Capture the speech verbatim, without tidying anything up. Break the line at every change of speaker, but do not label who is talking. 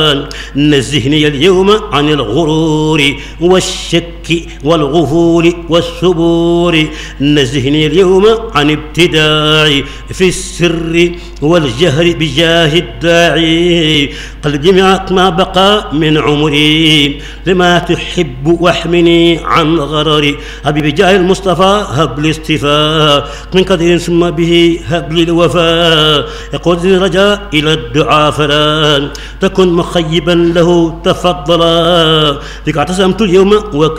نزهني اليوم عن الغرور والشك والغفول والثبور. نزهني اليوم عن ابتداعي في السر والجهر بجاه الداعي. قلبي معك ما بقى من عمري لما تحب واحمني عن غرري. حبيبي جاه المصطفى هب لي اصطفاء من قدر ثم به هب لي الوفاء. يقودني رجاء إلى الدعاء فلا تكن مخيبا له تفضلا. بك اعتصمت اليوم